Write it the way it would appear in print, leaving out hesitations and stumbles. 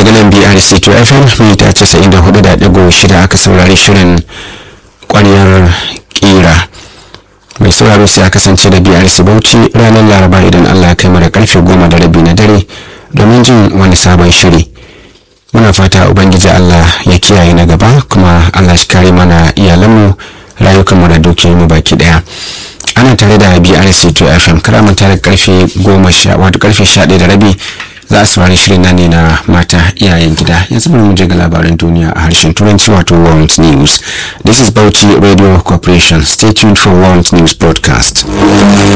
daga nan BRC 2 FM mita 94.6 aka saurari shirin ƙwaryar ƙira. Mai sauraro sai a kasance da BRC Bauchi ranar Laraba idan Allah ya kai mu da karfe 10:30 na dare domin jin wani sabon shiri. Muna fata Ubangiji Allah ya kiyaye na gaba kuma Allah shi kare mana iyalanmu, rayukanmu da dukiyoyinmu baki daya. Ana tare da BRC 2 FM karamin tare karfe 10 wato karfe 11:30 za a saurari shirin nan ne na mata iyayen gida. Yanzu bari mu je ga labaran duniya a harshen Turanci wato World News. This is Bauchi Radio Corporation. Stay tuned for World News broadcast.